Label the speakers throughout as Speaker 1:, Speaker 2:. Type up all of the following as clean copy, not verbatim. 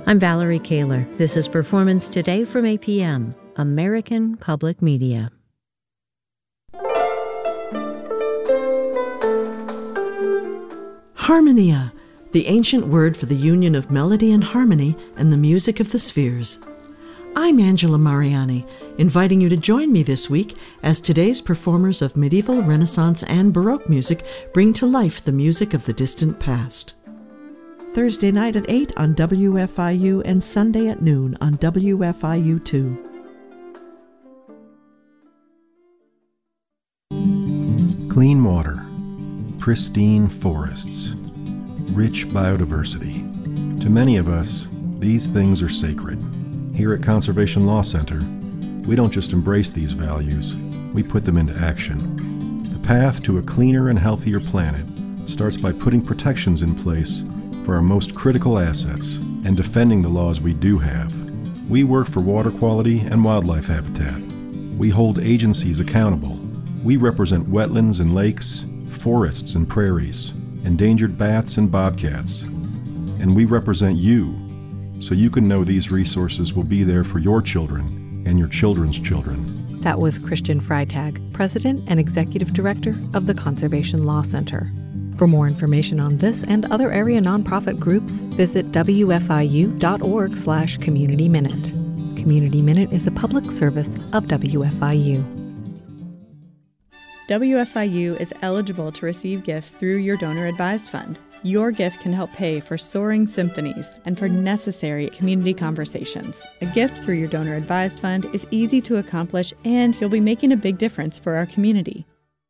Speaker 1: I'm Valerie Kaler. This is Performance Today from APM, American Public Media.
Speaker 2: Harmonia, the ancient word for the union of melody and harmony and the music of the spheres. I'm Angela Mariani, inviting you to join me this week as today's performers of medieval, Renaissance, and Baroque music bring to life the music of the distant past. Thursday night at 8 on WFIU and Sunday at noon on WFIU2.
Speaker 3: Clean water, pristine forests, rich biodiversity. To many of us, these things are sacred. Here at Conservation Law Center, we don't just embrace these values, we put them into action. The path to a cleaner and healthier planet starts by putting protections in place for our most critical assets and defending the laws we do have. We work for water quality and wildlife habitat. We hold agencies accountable. We represent wetlands and lakes, forests and prairies, endangered bats and bobcats. And we represent you, so you can know these resources will be there for your children and your children's children.
Speaker 4: That was Christian Freitag, President and Executive Director of the Conservation Law Center. For more information on this and other area nonprofit groups, visit wfiu.org/Community Minute. Community Minute is a public service of WFIU.
Speaker 5: WFIU is eligible to receive gifts through your donor-advised fund. Your gift can help pay for soaring symphonies and for necessary community conversations. A gift through your donor-advised fund is easy to accomplish, and you'll be making a big difference for our community.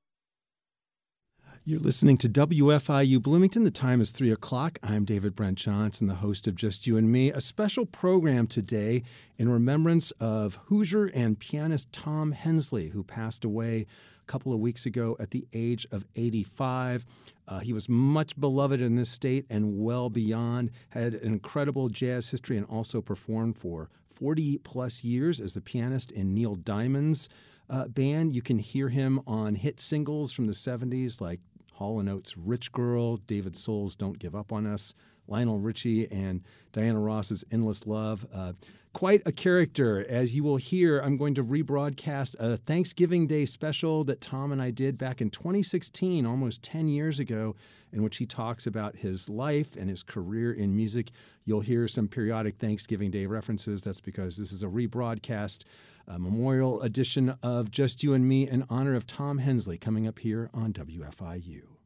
Speaker 6: You're listening to WFIU Bloomington. The time is 3 o'clock. I'm David Brent Johnson, the host of Just You and Me, a special program today in remembrance of Hoosier and pianist Tom Hensley, who passed away a couple of weeks ago at the age of 85. He was much beloved in this state and well beyond, had an incredible jazz history and also performed for 40-plus years as the pianist in Neil Diamond's band. You can hear him on hit singles from the 70s like Hall & Oates' Rich Girl, David Soul's Don't Give Up on Us, Lionel Richie and Diana Ross's Endless Love. Quite a character. As you will hear, I'm going to rebroadcast a Thanksgiving Day special that Tom and I did back in 2016, almost 10 years ago, in which he talks about his life and his career in music. You'll hear some periodic Thanksgiving Day references. That's because this is a rebroadcast, a memorial edition of Just You and Me in honor of Tom Hensley coming up here on WFIU.